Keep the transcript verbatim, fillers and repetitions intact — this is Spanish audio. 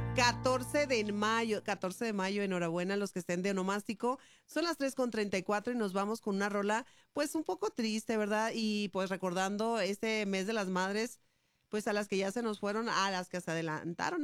catorce de mayo, catorce de mayo, enhorabuena a los que estén de onomástico. Son las tres con treinta y cuatro y nos vamos con una rola, pues un poco triste, ¿verdad? Y pues recordando este mes de las madres, pues a las que ya se nos fueron, a las que se adelantaron